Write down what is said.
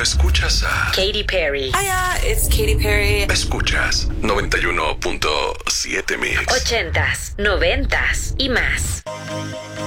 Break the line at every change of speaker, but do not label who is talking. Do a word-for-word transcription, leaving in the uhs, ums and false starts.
escuchas a
Katy Perry.
Hiya, it's Katy Perry.
Escuchas noventa y uno punto siete Mix.
Ochentas, noventas y más.